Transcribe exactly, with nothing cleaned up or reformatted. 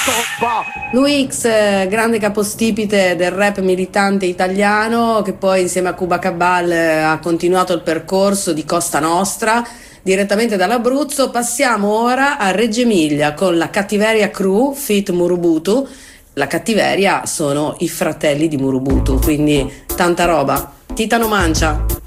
Lui X, eh, grande capostipite del rap militante italiano, che poi insieme a Cuba Cabal eh, ha continuato il percorso di Costa Nostra direttamente dall'Abruzzo. Passiamo ora a Reggio Emilia con la Cattiveria Crew feat Murubutu. La Cattiveria sono i fratelli di Murubutu, quindi tanta roba. Titano Mancia.